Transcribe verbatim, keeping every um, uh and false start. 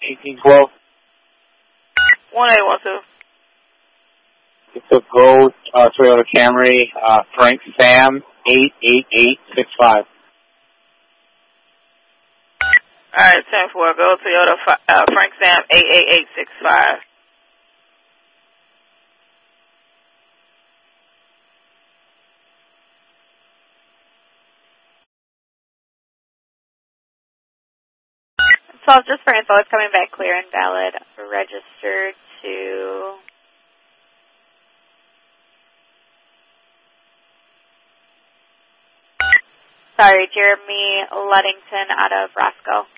eighteen twelve. one eight one two. It's a Go uh, Toyota Camry, uh, Frank Sam, eight eight eight six five. All right, ten four. Go Toyota uh, Frank Sam, eight eight eight six five. twelve, just for info, it's coming back clear and valid. Registered to... Sorry, Jeremy Luddington out of Roscoe.